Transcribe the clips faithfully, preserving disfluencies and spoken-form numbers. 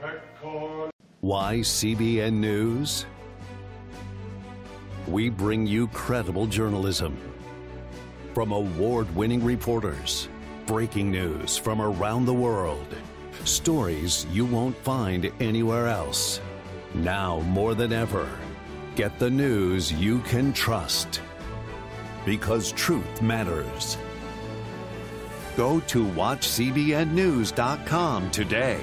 Why C B N News? We bring you credible journalism from award-winning reporters, breaking news from around the world, stories you won't find anywhere else. Now more than ever, get the news you can trust, because truth matters. Go to watch C B N news dot com today.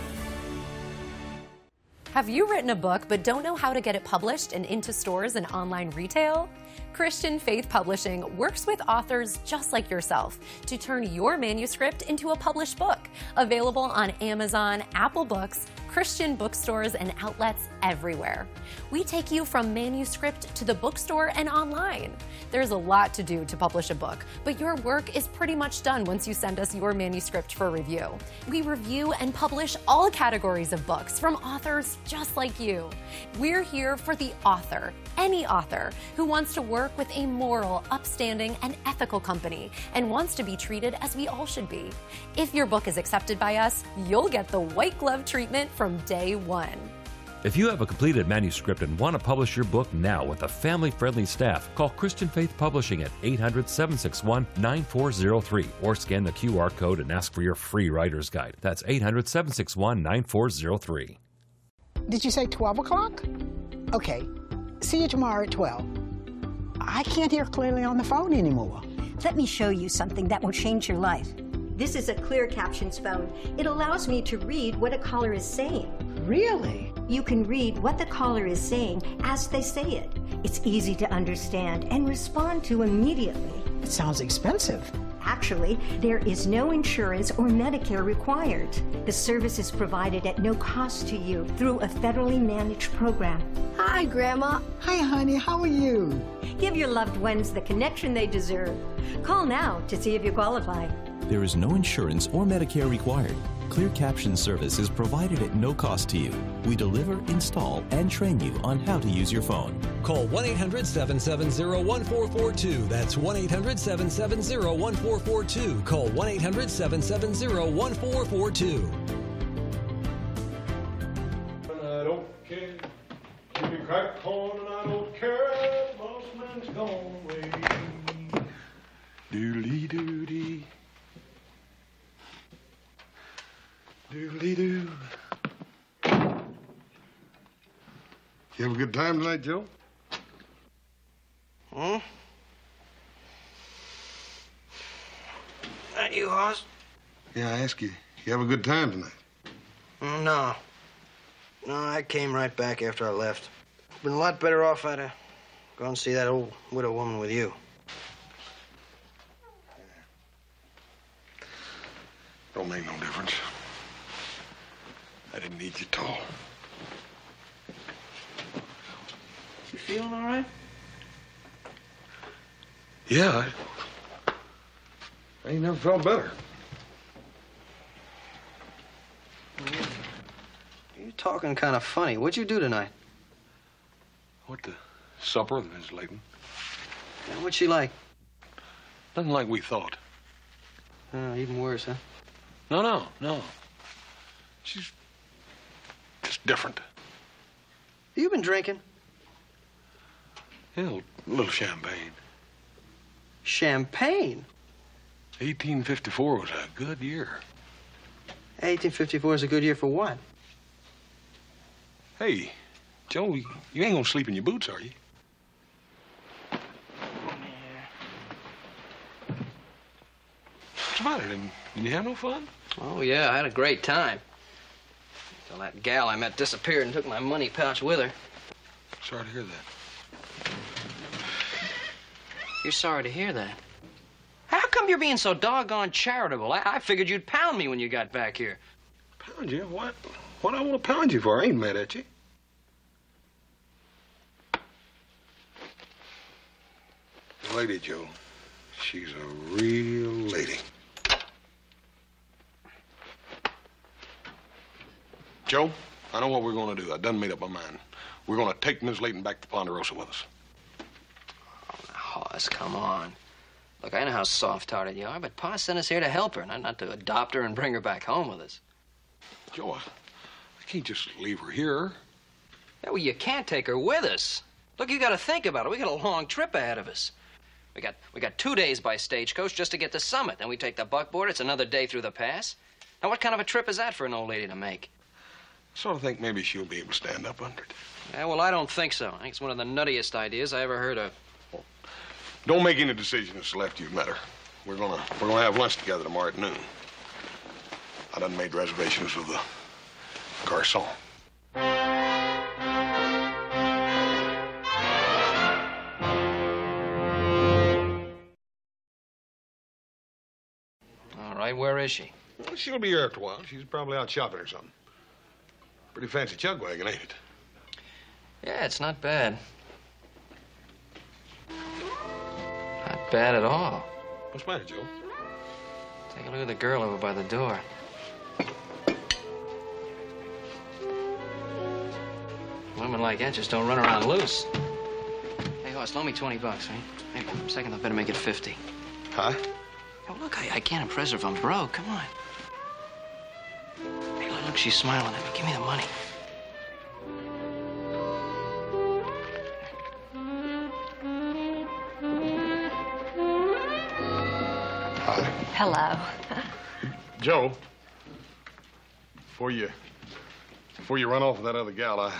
Have you written a book but don't know how to get it published and into stores and online retail? Christian Faith Publishing works with authors just like yourself to turn your manuscript into a published book, available on Amazon, Apple Books, Christian bookstores, and outlets everywhere. We take you from manuscript to the bookstore and online. There's a lot to do to publish a book, but your work is pretty much done once you send us your manuscript for review. We review and publish all categories of books from authors just like you. We're here for the author, any author who wants to work with a moral, upstanding, and ethical company and wants to be treated as we all should be. If your book is accepted by us, you'll get the white glove treatment from day one. If you have a completed manuscript and want to publish your book now with a family-friendly staff, call Christian Faith Publishing at eight hundred, seven six one, nine four zero three or scan the Q R code and ask for your free writer's guide. That's eight hundred, seven six one, nine four zero three. Did you say twelve o'clock? Okay. See you tomorrow at twelve. I can't hear clearly on the phone anymore. Let me show you something that will change your life. This is a Clear Captions phone. It allows me to read what a caller is saying. Really? You can read what the caller is saying as they say it. It's easy to understand and respond to immediately. It sounds expensive. Actually, there is no insurance or Medicare required. The service is provided at no cost to you through a federally managed program. Hi, Grandma. Hi, honey. How are you? Give your loved ones the connection they deserve. Call now to see if you qualify. There is no insurance or Medicare required. Clear Caption service is provided at no cost to you. We deliver, install, and train you on how to use your phone. Call one eight hundred, seven seven zero, one four four two. That's one eight hundred, seven seven zero, one four four two. Call one eight hundred, seven seven zero, one four four two. I don't care. Give me crack corn and I don't care. Boss man's gone away. Doodly doody. Doodly-doo. You have a good time tonight, Joe? Hmm? That you, Hoss? Yeah, I ask you. You have a good time tonight? No. No, I came right back after I left. Been a lot better off I'd have gone and see that old widow woman with you. Don't make no difference. I didn't need you at all. You feeling all right? Yeah, I, I ain't never felt better. You're talking kind of funny. What'd you do tonight? What, the supper, Miss Layton? Yeah, what's she like? Nothing like we thought. Oh, even worse, huh? No, no, no. She's just different. You been drinking? Yeah, a little champagne. Champagne? eighteen fifty-four was a good year. eighteen fifty-four is a good year for what? Hey, Joe, you, you ain't gonna sleep in your boots, are you? What's the matter? Didn't, didn't you have no fun? Oh, yeah, I had a great time. Till that gal I met disappeared and took my money pouch with her. Sorry to hear that. You're sorry to hear that? How come you're being so doggone charitable? I, I figured you'd pound me when you got back here. Pound you? What? What I want to pound you for? I ain't mad at you. The lady, Joe. She's a real lady. Joe, I know what we're going to do. I done made up my mind. We're going to take Miss Layton back to Ponderosa with us. Oh, now, Hoss, come on. Look, I know how soft-hearted you are, but Pa sent us here to help her, not, not to adopt her and bring her back home with us. Joe, I, I can't just leave her here. Yeah, well, you can't take her with us. Look, you got to think about it. We got a long trip ahead of us. We got we got two days by stagecoach just to get to Summit. Then we take the buckboard. It's another day through the pass. Now, what kind of a trip is that for an old lady to make? I sort of think maybe she'll be able to stand up under it. Yeah, well, I don't think so. I think it's one of the nuttiest ideas I ever heard of. Well, don't make any decisions till after you've met her. We're gonna we're gonna have lunch together tomorrow at noon. I done made reservations with the garçon. All right, where is she? Well, she'll be here after a while. She's probably out shopping or something. Pretty fancy chug wagon, ain't it? Yeah, it's not bad. Not bad at all. What's the matter, Joe? Take a look at the girl over by the door. Women like that just don't run around loose. Hey, Hoss, loan me twenty bucks, right? Hey, for a second, I better make it fifty. Huh? Oh, look, I, I can't impress her if I'm broke. Come on. Hey, look, she's smiling at me. Give me the money. Hi. Hello. Joe, before you before you run off with that other gal, I